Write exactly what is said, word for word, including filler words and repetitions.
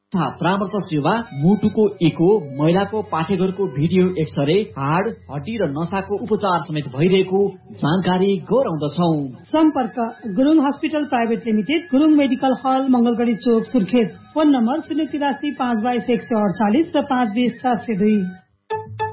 तथा परामर्श सेवा, मुटुको इको, महिलाको पाठेघरको भिडियो एक्सरे, हाड, हड्डी र नसाको उपचार समेत भइरहेको जानकारी गराउँदछौ। सम्पर्क Gurung hospital private limited, Gurung medical हल, मंगलगढी चोक, सुर्खेत। फोन नम्बर शून्य तिरासी पाँच बाइस एक सय अडचालिस र पाँच बिस चार सय दुई।